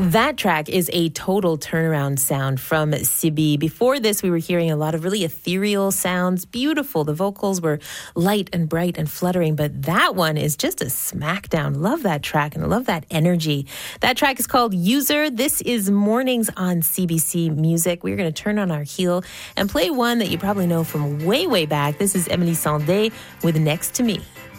That track is a total turnaround sound from Sibi. Before this, we were hearing a lot of really ethereal sounds. Beautiful. The vocals were light and bright and fluttering, but that one is just a smackdown. Love that track and love that energy. That track is called User. This is Mornings on CBC Music. We're going to turn on our heel and play one that you probably know from way, way back. This is Emily Sandé with Next to Me.